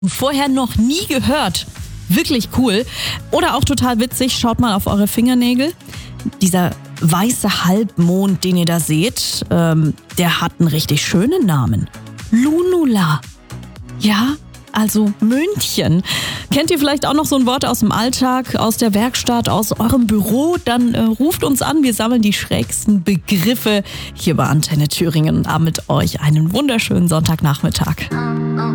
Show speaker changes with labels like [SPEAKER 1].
[SPEAKER 1] Vorher noch nie gehört. Wirklich cool. Oder auch total witzig, schaut mal auf eure Fingernägel. Dieser weiße Halbmond, den ihr da seht, der hat einen richtig schönen Namen. Lunula. Ja, also Mönchen. Kennt ihr vielleicht auch noch so ein Wort aus dem Alltag, aus der Werkstatt, aus eurem Büro? Dann ruft uns an, wir sammeln die schrägsten Begriffe hier bei Antenne Thüringen und haben mit euch einen wunderschönen Sonntagnachmittag.